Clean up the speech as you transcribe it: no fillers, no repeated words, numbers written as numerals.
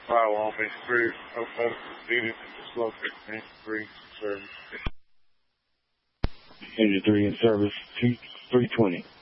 Firewall base 3, needed to dislocate engine 3 service. Engine 3 in service, 320.